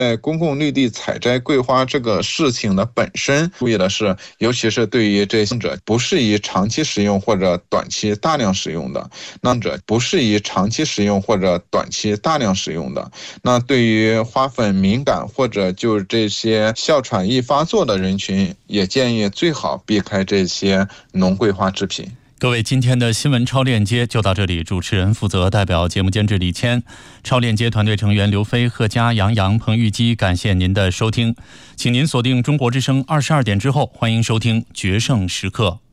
在公共绿地采摘桂花这个事情的本身，注意的是，尤其是对于这些者不适宜长期食用或者短期大量使用的，那对于花粉敏感或者就是这些哮喘易发作的人群，也建议最好避开这些浓桂花制品。 各位，今天的新闻超链接就到这里，主持人负责，代表节目监制李谦，超链接团队成员刘飞、贺佳、杨洋、彭玉基，感谢您的收听，请您锁定中国之声22点之后，欢迎收听决胜时刻。